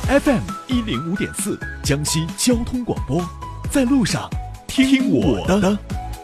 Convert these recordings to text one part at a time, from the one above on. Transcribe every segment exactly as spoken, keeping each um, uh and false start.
F M 一零五点四，江西交通广播，在路上听我的。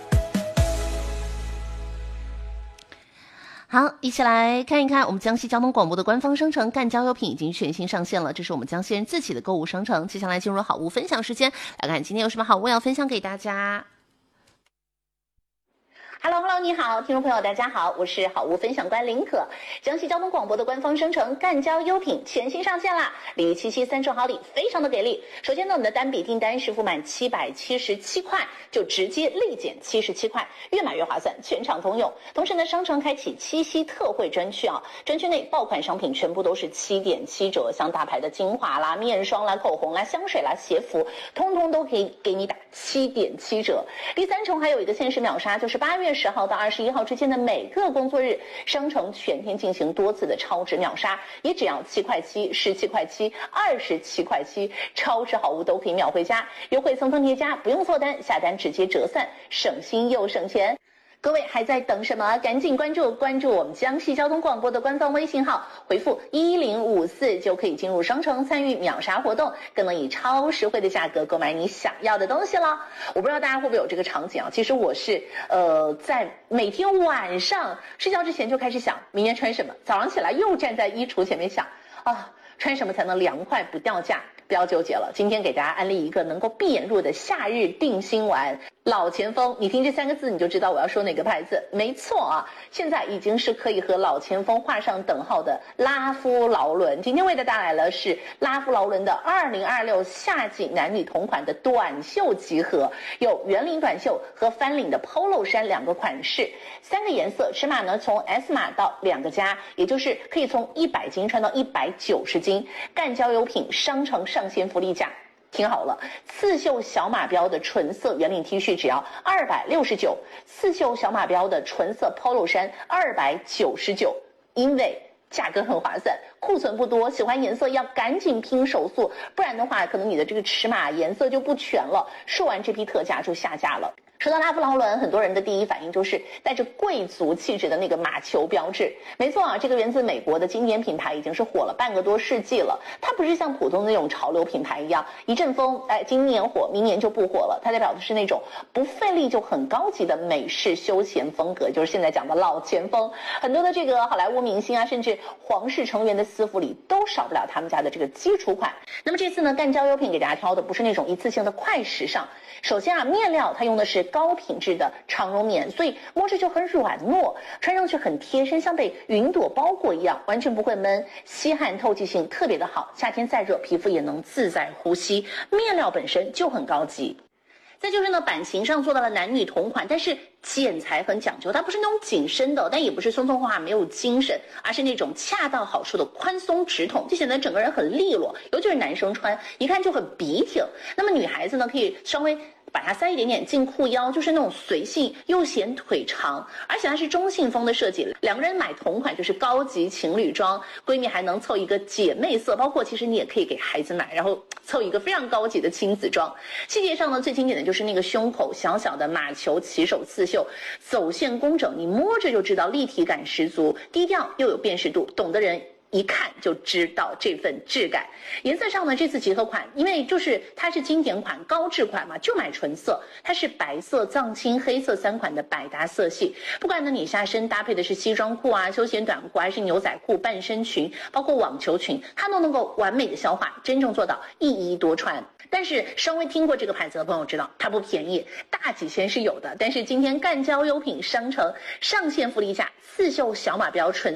好，一起来看一看我们江西交通广播的官方商城赣交优品已经全新上线了，这是我们江西人自己的购物商城。接下来进入好物分享时间，来看今天有什么好物要分享给大家。Hello Hello， 你好，听众朋友，大家好，我是好物分享官林可。江西交通广播的官方商城赣交优品全新上线啦！礼遇七夕三重好礼，非常的给力。首先呢，我们的单笔订单是付满七百七十七块，就直接立减七十七块，越买越划算，全场通用。同时呢，商城开启七夕特惠专区啊，专区内爆款商品全部都是七点七折，像大牌的精华啦、面霜啦、口红啦、香水啦、鞋服，通通都可以给你打七点七折。第三重还有一个限时秒杀，就是八月十号到二十一号之间的每个工作日，商城全天进行多次的超值秒杀，也只要七块七、十七块七、二十七块七，超值好物都可以秒回家，优惠层层叠加，不用凑单，下单直接折算，省心又省钱。各位还在等什么？赶紧关注关注我们江西交通广播的官方微信号，回复一零五四就可以进入商城参与秒杀活动，更能以超实惠的价格购买你想要的东西了。我不知道大家会不会有这个场景啊？其实我是呃在每天晚上睡觉之前就开始想明天穿什么，早上起来又站在衣橱前面想啊，穿什么才能凉快不掉价？不要纠结了，今天给大家安利一个能够闭眼入的夏日定心丸老前锋。你听这三个字你就知道我要说哪个牌子，没错啊，现在已经是可以和老前锋画上等号的拉夫劳伦。今天为大家带来了是拉夫劳伦的二零二六夏季男女同款的短袖集合，有圆领短袖和翻领的 polo 衫两个款式，三个颜色，尺码呢从 S 码到两个加，也就是可以从一百斤穿到一百九十斤。赣交优品商城上线福利价，听好了，刺绣小马标的纯色圆领 T 恤只要二百六十九，刺绣小马标的纯色 polo 衫二百九十九，因为价格很划算，库存不多，喜欢颜色要赶紧拼手速，不然的话可能你的这个尺码颜色就不全了，说完这批特价就下架了。说到拉夫劳伦，很多人的第一反应就是带着贵族气质的那个马球标志。没错啊，这个源自美国的经典品牌已经是火了半个多世纪了。它不是像普通的那种潮流品牌一样，一阵风，哎，今年火，明年就不火了。它代表的是那种不费力就很高级的美式休闲风格，就是现在讲的老前锋。很多的这个好莱坞明星啊，甚至皇室成员的私服里都少不了他们家的这个基础款。那么这次呢，赣交优品给大家挑的不是那种一次性的快时尚。首先啊，面料它用的是高品质的长绒棉，所以摸着就很软糯，穿上去很贴身，像被云朵包裹一样，完全不会闷，吸汗透气性特别的好，夏天再热皮肤也能自在呼吸，面料本身就很高级。再就是呢，版型上做到了男女同款，但是剪裁很讲究，它不是那种紧身的，但也不是松松垮垮没有精神，而是那种恰到好处的宽松直筒，就显得整个人很利落，尤其是男生穿一看就很笔挺。那么女孩子呢，可以稍微把它塞一点点进裤腰，就是那种随性又显腿长，而且它是中性风的设计，两个人买同款就是高级情侣装，闺蜜还能凑一个姐妹色，包括其实你也可以给孩子买，然后凑一个非常高级的亲子装。细节上呢，最经典的就是那个胸口小小的马球起手刺绣，走线工整，你摸着就知道立体感十足，低调又有辨识度，懂的人一看就知道这份质感。颜色上呢，这次集合款因为就是它是经典款高质款嘛，就买纯色，它是白色藏青黑色三款的百搭色系。不管呢你下身搭配的是西装裤啊、休闲短裤还是牛仔裤、半身裙，包括网球裙，它都能够完美的消化，真正做到一衣多穿。但是稍微听过这个牌子的朋友知道它不便宜，大几千是有的，但是今天赣交优品商城上线福利价，刺绣小马标纯